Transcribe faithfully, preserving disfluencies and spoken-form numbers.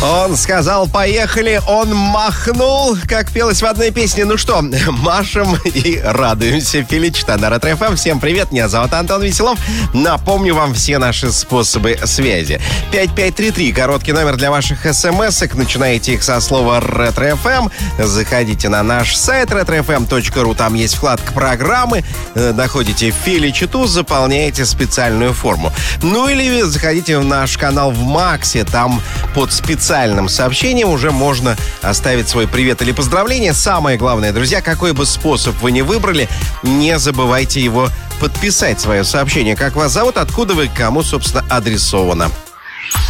Он сказал «поехали», он махнул, как пелось в одной песне. Ну что, машем и радуемся. Филичта на Ретро-эф эм. Всем привет, меня зовут Антон Веселов. Напомню вам все наши способы связи. пять пять три три, короткий номер для ваших смс-ок. Начинаете их со слова «Ретро-эф эм». Заходите на наш сайт ретро эф эм точка ру. Там есть вкладка «Программы». Находите Филичиту, заполняете специальную форму. Ну или заходите в наш канал в Максе. Там под специальным сообщением уже можно оставить свой привет или поздравление. Самое главное, друзья, какой бы способ вы ни выбрали, не забывайте его подписать, свое сообщение. Как вас зовут, откуда вы, кому, собственно, адресовано.